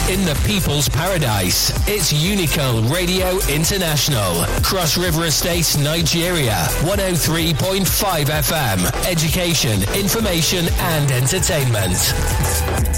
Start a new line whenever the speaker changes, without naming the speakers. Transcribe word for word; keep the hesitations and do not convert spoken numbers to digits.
in the people's paradise. It's Unico Radio International. Cross River Estate, Nigeria. one oh three point five F M. Education, information and entertainment.